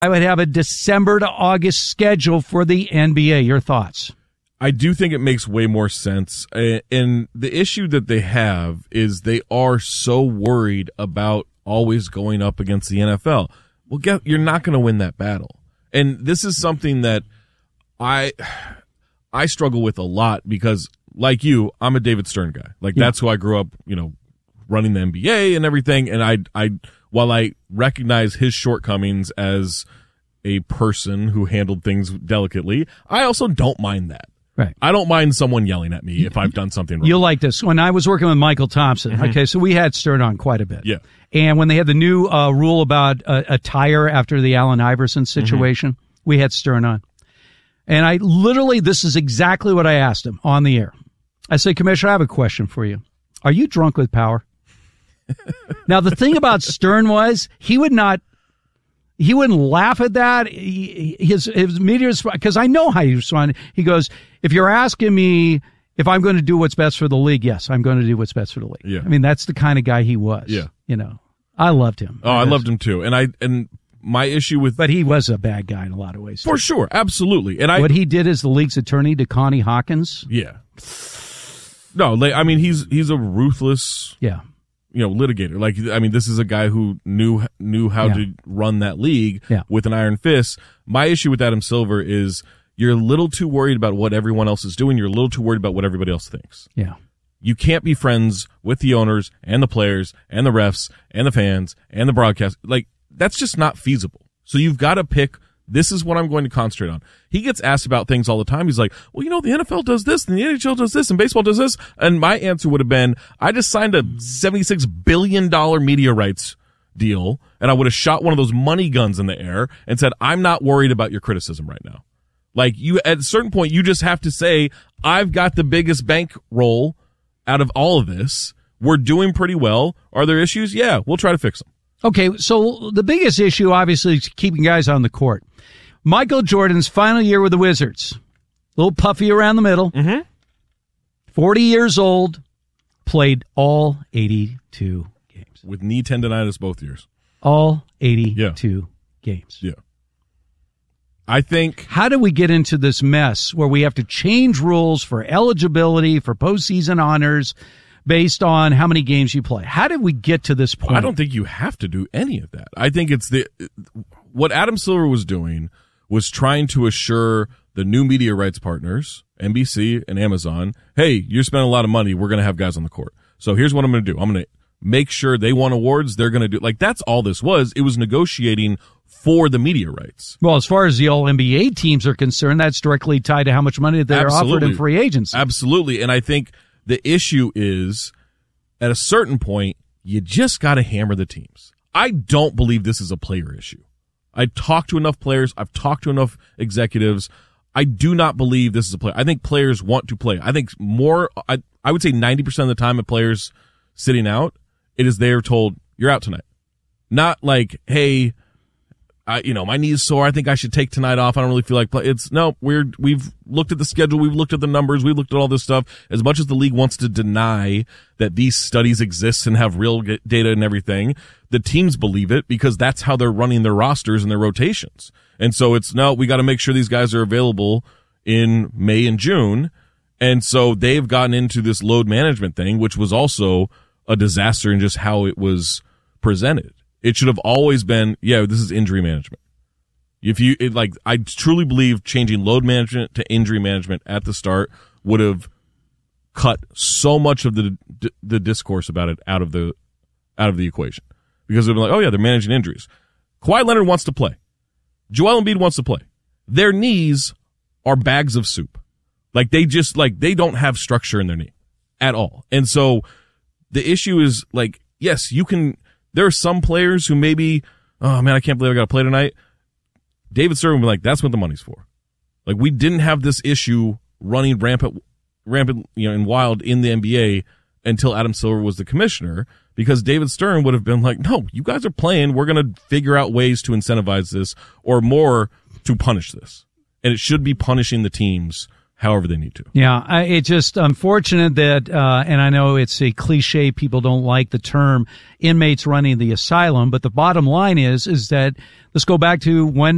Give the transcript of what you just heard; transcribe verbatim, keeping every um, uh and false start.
I would have a December to August schedule for the N B A. Your thoughts? I do think it makes way more sense. And the issue that they have is they are so worried about always going up against the N F L. Well, get, you're not going to win that battle. And this is something that I I struggle with a lot because, like you, I'm a David Stern guy. Like, yeah. That's who I grew up, you know, running the N B A and everything. And I, I, while I recognize his shortcomings as a person who handled things delicately, I also don't mind that. Right. I don't mind someone yelling at me if I've done something wrong. You'll like this. When I was working with Michael Thompson, mm-hmm. okay, so we had Stern on quite a bit. Yeah. And when they had the new uh, rule about uh, attire after the Allen Iverson situation, mm-hmm. we had Stern on. And I literally, this is exactly what I asked him on the air. I said, Commissioner, I have a question for you. Are you drunk with power? Now, the thing about Stern was he would not, he wouldn't laugh at that. He, his, his media response, because I know how he responded. He goes, if you're asking me if I'm going to do what's best for the league, yes, I'm going to do what's best for the league. Yeah. I mean, that's the kind of guy he was. Yeah. You know, I loved him. Oh, I, I loved him too. And I, and my issue with, but he was a bad guy in a lot of ways. For too. Sure. Absolutely. And I, what he did as the league's attorney to Connie Hawkins. Yeah. No, I mean, he's, he's a ruthless. Yeah. You know, litigator. Like, I mean, this is a guy who knew knew how yeah. to run that league yeah. with an iron fist. My issue with Adam Silver is you're a little too worried about what everyone else is doing. You're a little too worried about what everybody else thinks. Yeah. You can't be friends with the owners and the players and the refs and the fans and the broadcast. Like, that's just not feasible. So you've got to pick, this is what I'm going to concentrate on. He gets asked about things all the time. He's like, well, you know, the N F L does this and the N H L does this and baseball does this. And my answer would have been, I just signed a seventy-six billion dollars media rights deal, and I would have shot one of those money guns in the air and said, I'm not worried about your criticism right now. Like, you, at a certain point, you just have to say, I've got the biggest bankroll out of all of this. We're doing pretty well. Are there issues? Yeah, we'll try to fix them. Okay, so the biggest issue, obviously, is keeping guys on the court. Michael Jordan's final year with the Wizards. A little puffy around the middle. Mm-hmm. forty years old. Played all eighty-two games. With knee tendonitis both years. All eighty-two yeah. games. Yeah. I think... How do we get into this mess where we have to change rules for eligibility, for postseason honors, based on how many games you play? How did we get to this point? I don't think you have to do any of that. I think it's the... What Adam Silver was doing was trying to assure the new media rights partners, N B C and Amazon, hey, you're spending a lot of money. We're going to have guys on the court. So here's what I'm going to do. I'm going to make sure they won awards. They're going to do, like, that's all this was. It was negotiating for the media rights. Well, as far as the all N B A teams are concerned, that's directly tied to how much money they're Absolutely. offered in free agency. Absolutely. And I think the issue is at a certain point, you just got to hammer the teams. I don't believe this is a player issue. I talked to enough players. I've talked to enough executives. I do not believe this is a player. I think players want to play. I think more, I, I would say ninety percent of the time of players sitting out, it is they're told, you're out tonight. Not like, hey, I, you know, my knee's sore. I think I should take tonight off. I don't really feel like play. It's no, we're, we've looked at the schedule. We've looked at the numbers. We've looked at all this stuff. As much as the league wants to deny that these studies exist and have real data and everything, the teams believe it because that's how they're running their rosters and their rotations. And so it's no, we got to make sure these guys are available in May and June. And so they've gotten into this load management thing, which was also a disaster in just how it was presented. It should have always been, yeah, this is injury management. If you, it, like, I truly believe changing load management to injury management at the start would have cut so much of the the discourse about it out of the out of the equation. Because they'd be like, oh yeah, they're managing injuries. Kawhi Leonard wants to play. Joel Embiid wants to play. Their knees are bags of soup. Like, they just, like, they don't have structure in their knee at all. And so the issue is, like, yes, you can, there are some players who maybe, oh man, I can't believe I got to play tonight. David Stern would be like, that's what the money's for. Like, we didn't have this issue running rampant, rampant, you know, and wild in the N B A until Adam Silver was the commissioner, because David Stern would have been like, no, you guys are playing. We're going to figure out ways to incentivize this, or more to punish this. And it should be punishing the teams however they need to. Yeah, I, it's just unfortunate that, uh, and I know it's a cliche, people don't like the term inmates running the asylum, but the bottom line is, is that, let's go back to when